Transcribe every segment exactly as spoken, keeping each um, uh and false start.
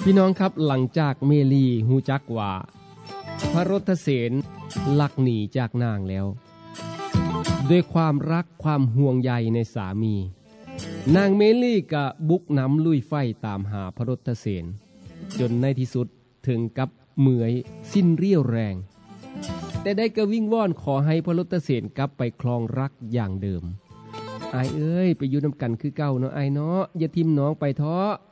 พี่น้องครับหลังจากเมลีฮู้จักว่าพระรถเสนลักหนีจากนางแล้วด้วยความรักความห่วงใยในสามีนางเมลีก็บุกน้ำลุยไฟตามหาพระรถเสนจนในที่สุดถึงกับเหมื่อยสิ้นเรี่ยวแรงแต่ได้กระวิงว่อนขอให้พระรถเสนกลับไปครองรักอย่างเดิมอายเอ้ยไปอยู่นำกันคือเก่าเนาะอายเนาะอย่าทิ่มน้องไปเถาะ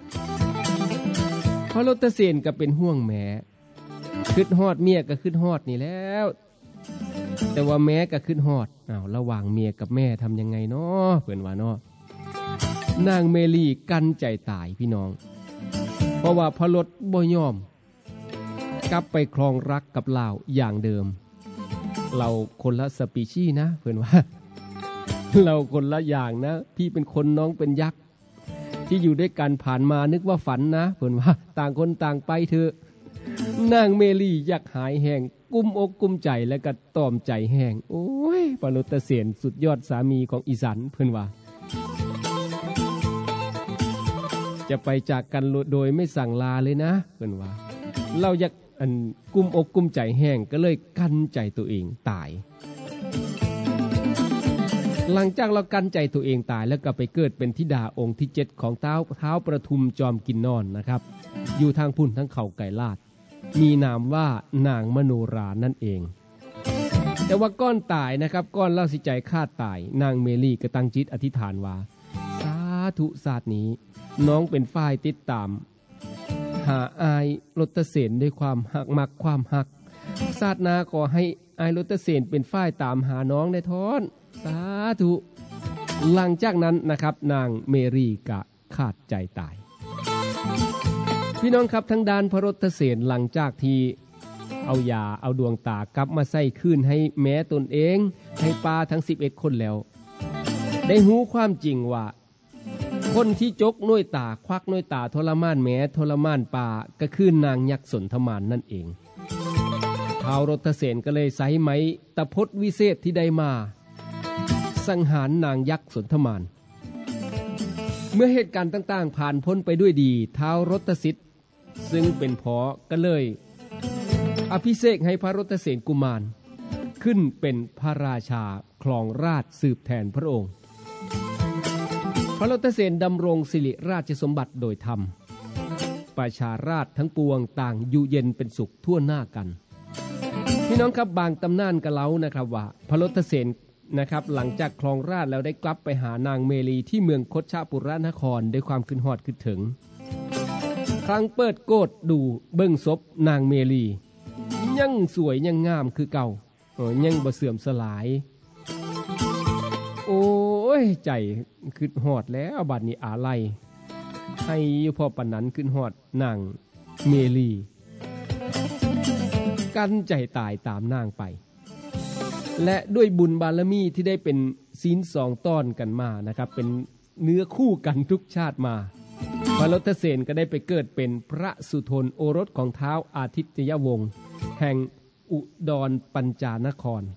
พระรถเสนก็เป็นห่วงแม่คิดฮอดเมียก็คิดฮอดนี่แล้วแต่ว่าแม่ก็คิดฮอดอ้าวระหว่างเมียกับแม่ทำยังไงเนาะเพิ่นว่าเนาะนางเมลีกั้นใจตายพี่น้องเพราะว่าพระรถบ่ยอมกลับไปครองรักกับลาวอย่างเดิมเราคนละสปีชีส์นะเพิ่นว่าเราคนละอย่างนะพี่เป็นคนน้องเป็นยักษ์ที่อยู่ด้วยกันผ่านมานึกว่าฝันนะเพิ่นว่าต่างคนต่างไปเถอะนางเมลีอยากหายแห้งกุมอกกุมใจและก็ตอมใจแห้งโอ้ยพระรถเสนสุดยอดสามีของอีสานเพิ่นว่าจะไปจากกันโดยไม่สั่งลาเลยนะเพิ่นว่าเราอยากอันกุมอกกุมใจแห้งก็เลยกั้นใจตัวเองตายหลังจากเรากั้นใจตัวเองตายแล้วก็ไปเกิดเป็นธิดาองค์ที่เจ็ดของเท้าเท้าประทุมจอมกินนอนนะครับอยู่ทางพุ่นทั้งเขาไก่ลาดมีนามว่านางมโนรานั่นเองแต่ว่าก้อนตายนะครับก้อนเล่าสิใจฆ่าตายนางเมลีก็ตั้งจิตอธิษฐานว่าสาธุศาสตร์นี้น้องเป็นฝ่ายติดตามหาอายรถเสนด้วยความหักมักความหักศาสนาขอให้อายรถเสนเป็นฝ่ายตามหาน้องในท้อนสาธุหลังจากนั้นนะครับนางเมรีก็ขาดใจตายพี่น้องครับทั้งด้านพระรถเสนหลังจากที่เอายาเอาดวงตากลับมาใส่คืนให้แม้ตนเองให้ปาทั้งสิบเอ็ดคนแล้วได้หูความจริงว่าคนที่จกน้อยตาควักน้อยตาทรมานแม้ทรมานปาก็คือนางยักษ์สนทมานนั่นเองท้าวรถเสนก็เลยใส่ไหมตะพดวิเศษที่ได้มาสังหารนางยักษ์สนทมานเมื่อเหตุการณ์ต่างๆผ่านพ้นไปด้วยดีท้าวรถสิทธิ์ซึ่งเป็นพ่อก็เลยอภิเษกให้พระรถเสนกุมารขึ้นเป็นพระราชาครองราชย์สืบแทนพระองค์พระรถเสนดำรงสิริราชสมบัติโดยธรรมประชาราษฎร์ทั้งปวงต่างอยู่เย็นเป็นสุขทั่วหน้ากันพี่น้องครับบางตำนานก็เล่านะครับว่าพระรถเสนนะครับหลังจากครองราชย์แล้วได้กลับไปหานางเมลีที่เมืองคชปุรนครด้วยความขึ้นฮอดขึ้นถึงครั้งเปิดโกฏดูเบิ่งศพนางเมลียังสวยยังงามคือเก่าเออยังบ่เสื่อมสลายโอ้ยใจขึ้นฮอดแล้วบัดนี้อาลัยให้อยู่พอปานนั้นขึ้นฮอดนางเมลีกั้นใจตายตามนางไปและด้วยบุญบารมีที่ได้เป็นศีลสองตอนกันมานะครับเป็นเนื้อคู่กันทุกชาติมาพระรถเสนก็ได้ไปเกิดเป็นพระสุทนโอรสของท้าวอาทิตยวงศ์แห่งอุดรปัญจานคร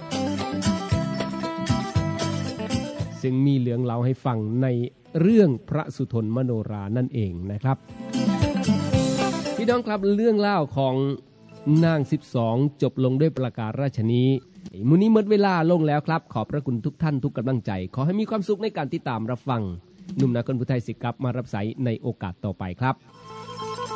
ซึ่งมีเรื่องเล่าให้ฟังในเรื่องพระสุทนมโนรานั่นเองนะครับพี่น้องครับเรื่องเล่าของนางสิบสองจบลงด้วยประการราชนี้มื้อนี้หมดเวลาลงแล้วครับขอบพระคุณทุกท่านทุกกำลังใจขอให้มีความสุขในการติดตามรับฟังหนุ่มนาคนผู้ไทยสิกลับมารับใช้ในโอกาสต่อไปครับ